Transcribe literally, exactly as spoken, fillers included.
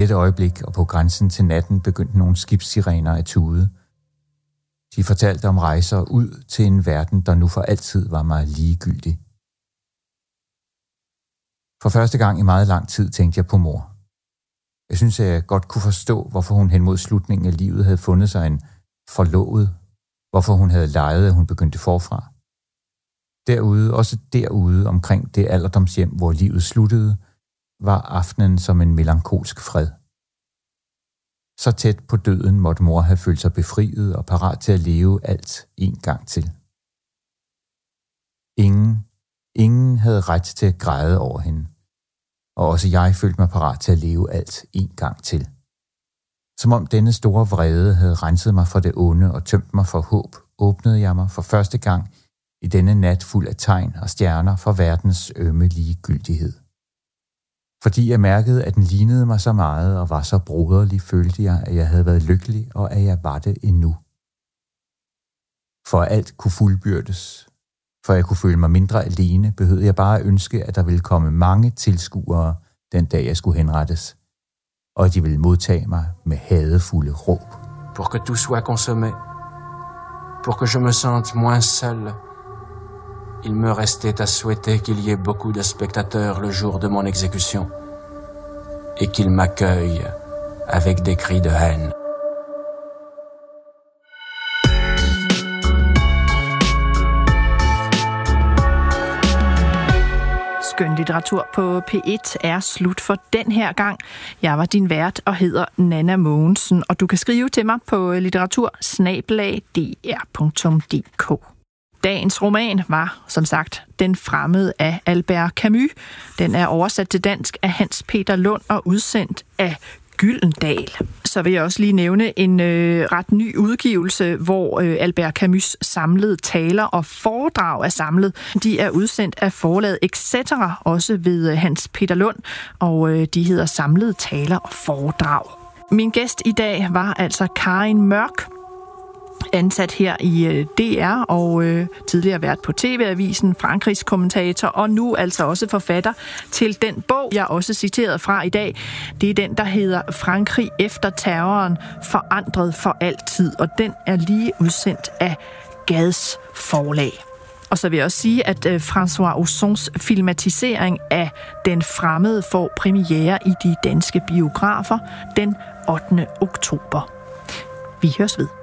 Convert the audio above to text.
dette øjeblik og på grænsen til natten begyndte nogle skibssirener at tude. De fortalte om rejser ud til en verden, der nu for altid var mig ligegyldig. For første gang i meget lang tid tænkte jeg på mor. Jeg synes, at jeg godt kunne forstå, hvorfor hun hen mod slutningen af livet havde fundet sig en forlovet, hvorfor hun havde lejet, at hun begyndte forfra. Derude, også derude omkring det alderdomshjem, hvor livet sluttede, var aftenen som en melankolsk fred. Så tæt på døden måtte mor have følt sig befriet og parat til at leve alt en gang til. Ingen, ingen havde ret til at græde over hende, og også jeg følte mig parat til at leve alt en gang til. Som om denne store vrede havde renset mig for det onde og tømt mig for håb, åbnede jeg mig for første gang i denne nat fuld af tegn og stjerner for verdens ømme ligegyldighed. Fordi jeg mærkede, at den lignede mig så meget og var så broderlig, følte jeg, at jeg havde været lykkelig, og at jeg var det endnu. For at alt kunne fuldbyrdes, for at jeg kunne føle mig mindre alene, behøvede jeg bare at ønske, at der ville komme mange tilskuere den dag, jeg skulle henrettes, og at de ville modtage mig med hadefulde råb. Pour que tout soit consommé, pour que je me sente moins seul, il me restait à souhaiter qu'il y ait beaucoup de spectateurs le jour de mon exécution, et qu'ils m'accueillent avec des cris de haine. Skønlitteratur på P et er slut for den her gang. Jeg var din vært og hedder Nanna Mogensen, og du kan skrive til mig på litteratur snabel-a d r punktum d k. Dagens roman var, som sagt, Den fremmede af Albert Camus. Den er oversat til dansk af Hans Peter Lund og udsendt af Gyldendal. Så vil jeg også lige nævne en øh, ret ny udgivelse, hvor øh, Albert Camus' samlede taler og foredrag er samlet. De er udsendt af forlaget et cetera, også ved øh, Hans Peter Lund, og øh, de hedder Samlede taler og foredrag. Min gæst i dag var altså Karin Mørk, ansat her i D R og øh, tidligere vært på T V-avisen, Frankrigs kommentator og nu altså også forfatter til den bog, jeg også citeret fra i dag. Det er den, der hedder Frankrig efter terroren, forandret for altid, og den er lige udsendt af Gads Forlag. Og så vil jeg også sige, at øh, François Ozons filmatisering af Den fremmede får premiere i de danske biografer den ottende oktober. Vi høres ved.